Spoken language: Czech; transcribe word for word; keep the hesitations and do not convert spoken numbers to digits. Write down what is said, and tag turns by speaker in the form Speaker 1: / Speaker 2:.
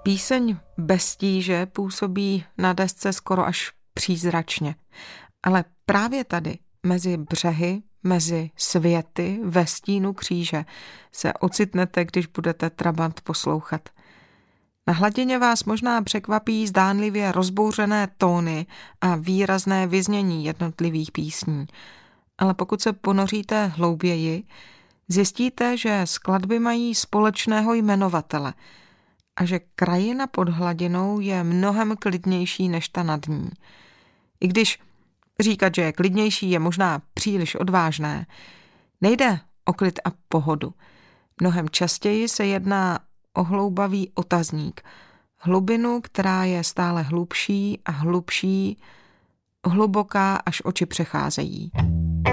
Speaker 1: Píseň Bez tíže působí na desce skoro až přízračně, ale právě tady mezi břehy, mezi světy ve stínu kříže se ocitnete, když budete trabant poslouchat. Na hladině vás možná překvapí zdánlivě rozbouřené tóny a výrazné vyznění jednotlivých písní, ale pokud se ponoříte hlouběji, zjistíte, že skladby mají společného jmenovatele a že krajina pod hladinou je mnohem klidnější než ta nad ní. I když říkat, že je klidnější, je možná příliš odvážné, nejde o klid a pohodu. Mnohem častěji se jedná o hloubavý otazník, hlubinu, která je stále hlubší a hlubší, hluboká, až oči přecházejí.